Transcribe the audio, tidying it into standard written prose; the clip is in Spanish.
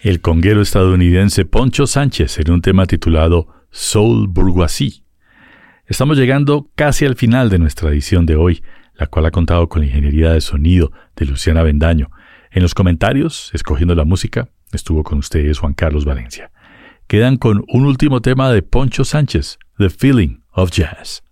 el conguero estadounidense Poncho Sánchez en un tema titulado Soul Bourgeoisie. Estamos llegando casi al final de nuestra edición de hoy, la cual ha contado con la ingeniería de sonido de Luciana Bendaño. En los comentarios, escogiendo la música, estuvo con ustedes Juan Carlos Valencia. Quedan con un último tema de Poncho Sánchez, The Feeling of Jazz.